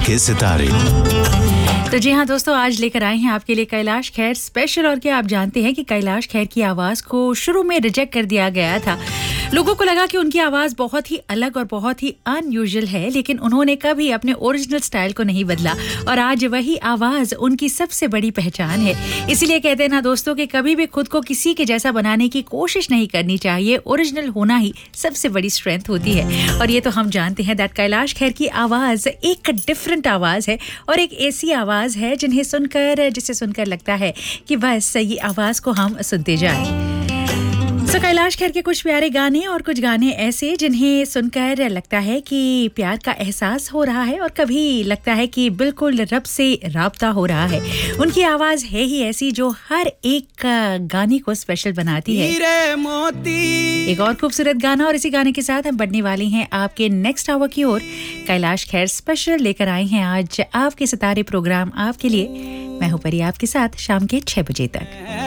के सितारे। तो जी हाँ दोस्तों, आज लेकर आए हैं आपके लिए कैलाश खेर स्पेशल। और क्या आप जानते हैं कि कैलाश खेर की आवाज़ को शुरू में रिजेक्ट कर दिया गया था। लोगों को लगा कि उनकी आवाज़ बहुत ही अलग और बहुत ही अनयूजुअल है, लेकिन उन्होंने कभी अपने ओरिजिनल स्टाइल को नहीं बदला और आज वही आवाज़ उनकी सबसे बड़ी पहचान है। इसीलिए कहते हैं ना दोस्तों कि कभी भी खुद को किसी के जैसा बनाने की कोशिश नहीं करनी चाहिए। ओरिजिनल होना ही सबसे बड़ी स्ट्रेंथ होती है। और ये तो हम जानते हैं दैट कैलाश खेर की आवाज़ एक डिफरेंट आवाज़ है और एक ऐसी आवाज़ है जिसे सुनकर लगता है कि बस ये आवाज़ को हम सुनते जाएं। तो कैलाश खेर के कुछ प्यारे गाने और कुछ गाने ऐसे जिन्हें सुनकर लगता है कि प्यार का एहसास हो रहा है और कभी लगता है कि बिल्कुल रब से राब्ता हो रहा है। उनकी आवाज़ है ही ऐसी जो हर एक गाने को स्पेशल बनाती है। एक और खूबसूरत गाना और इसी गाने के साथ हम बढ़ने वाले हैं आपके नेक्स्ट आवर की ओर। कैलाश खेर स्पेशल लेकर आए हैं आज आपके सितारे प्रोग्राम आपके लिए। मैं हूं परी आपके साथ शाम के 6 बजे तक।